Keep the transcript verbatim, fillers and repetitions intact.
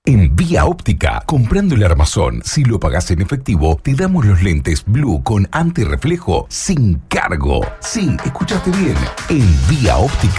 En Vía Óptica, comprando el armazón, si lo pagás en efectivo, te damos los lentes Blue con antirreflejo sin cargo. Sí, escuchaste bien. En Vía Óptica.